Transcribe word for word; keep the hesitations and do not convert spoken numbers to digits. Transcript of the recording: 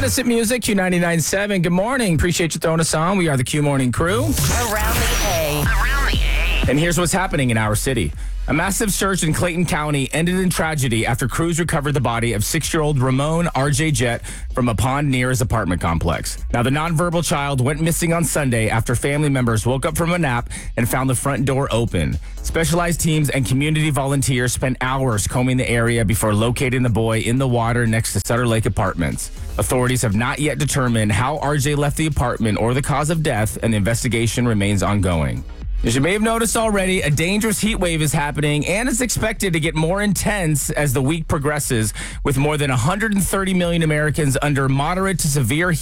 Innocent Music, Q ninety-nine point seven. Good morning. Appreciate you throwing us on. We are the Q Morning Crew. Around the A. Around the A. And here's what's happening in our city. A massive surge in Clayton County ended in tragedy after crews recovered the body of six-year-old Ramon R J Jett from a pond near his apartment complex. Now, the nonverbal child went missing on Sunday after family members woke up from a nap and found the front door open. Specialized teams and community volunteers spent hours combing the area before locating the boy in the water next to Sutter Lake Apartments. Authorities have not yet determined how R J left the apartment or the cause of death, and the investigation remains ongoing. As you may have noticed already, a dangerous heat wave is happening and is expected to get more intense as the week progresses, with more than one hundred thirty million Americans under moderate to severe heat